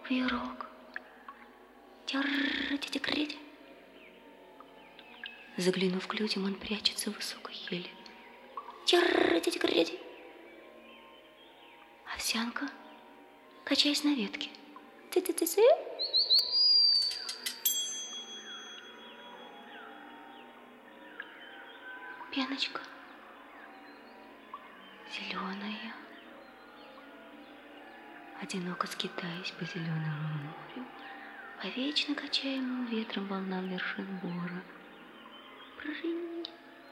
Вьюрок. Тяр-тя-тя-крить. Заглянув к людям, он прячется в высокой еле. Тяр-тя-тя-крить. Овсянка, качаясь на ветке. Ты-ты-ты-ты. Пеночка зеленая, одиноко скитаясь по зеленому морю, по вечно качаемым ветром волнам вершин бора. Прынь.